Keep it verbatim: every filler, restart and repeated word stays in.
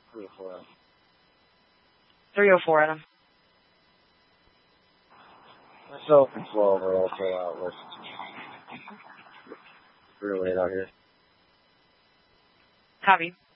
three oh four. three oh four, Adam. Myself and twelve are also out west. Real late out here. Copy.